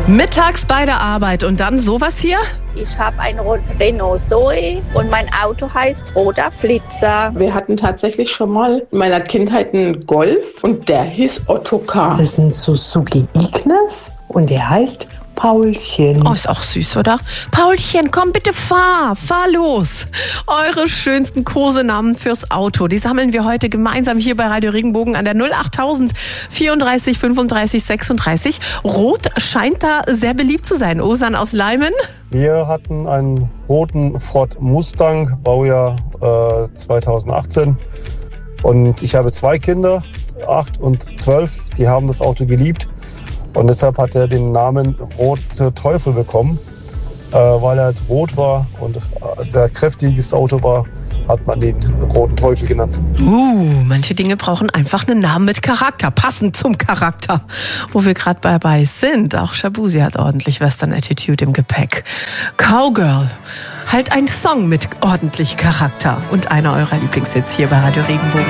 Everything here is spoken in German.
Mittags bei der Arbeit und dann sowas hier? Ich habe ein Renault Zoe und mein Auto heißt Roter Flitzer. Wir hatten tatsächlich schon mal in meiner Kindheit einen Golf und der hieß Ottokar. Das ist ein Suzuki Ignis und der heißt Paulchen. Oh, ist auch süß, oder? Paulchen, komm bitte, fahr los. Eure schönsten Kosenamen fürs Auto, die sammeln wir heute gemeinsam hier bei Radio Regenbogen an der 08000 34 35 36. Rot scheint da sehr beliebt zu sein. Osan aus Leimen? Wir hatten einen roten Ford Mustang, Baujahr 2018. Und ich habe 2 Kinder, 8 und 12, die haben das Auto geliebt. Und deshalb hat er den Namen Rote Teufel bekommen, weil er halt rot war und ein sehr kräftiges Auto war, hat man den Roten Teufel genannt. Manche Dinge brauchen einfach einen Namen mit Charakter, passend zum Charakter. Wo wir gerade dabei sind, auch Shabuzi hat ordentlich Western-Attitude im Gepäck. Cowgirl, halt ein Song mit ordentlich Charakter und einer eurer Lieblingshits hier bei Radio Regenbogen.